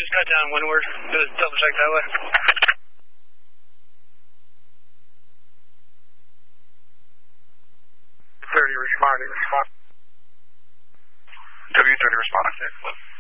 just got down Windward. Just double check that way. W30 responding. W30 responding.